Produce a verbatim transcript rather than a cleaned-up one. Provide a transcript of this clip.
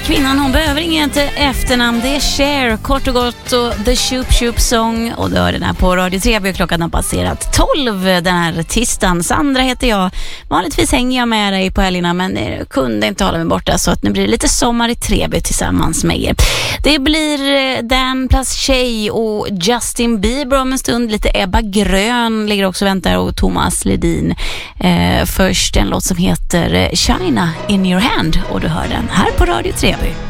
kvinnan, hon behöver inget efternamn. Det är Cher, kort och gott, och The Shoop Shoop Song. Och då är den här på Radio tre. Klockan har passerat tolv den här tisdagen. Sandra heter jag. Vanligtvis hänger jag med dig på helgerna, men jag kunde inte hålla mig borta, så att nu blir det lite sommar i Treby tillsammans med er. Det blir Dan plus Tjej och Justin Bieber om en stund. Lite Ebba Grön ligger också och väntar, och Thomas Ledin. Eh, först en låt som heter China in your hand, och du hör den här på Radio Treby.